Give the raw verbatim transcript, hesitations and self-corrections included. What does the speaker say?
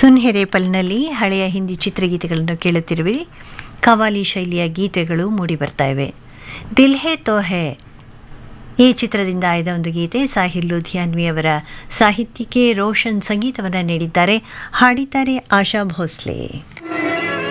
ಸುನ್ಹೆರೇಪಲ್ನಲ್ಲಿ ಹಳೆಯ ಹಿಂದಿ ಚಿತ್ರಗೀತೆಗಳನ್ನು ಕೇಳುತ್ತಿರುವೆ. ಕವಾಲಿ ಶೈಲಿಯ ಗೀತೆಗಳು ಮೂಡಿಬರ್ತಾ ಇವೆ. ದಿಲ್ ಹೇ ತೋ ಹೇ ಈ ಚಿತ್ರದಿಂದ ಆಯ್ದ ಒಂದು ಗೀತೆ. ಸಾಹಿಲ್ ಲೂಧಿಯಾನ್ವಿ ಅವರ ಸಾಹಿತ್ಯಕ್ಕೆ ರೋಷನ್ ಸಂಗೀತವನ್ನು ನೀಡಿದ್ದಾರೆ. ಹಾಡಿದ್ದಾರೆ ಆಶಾ ಭೋಸ್ಲೆ.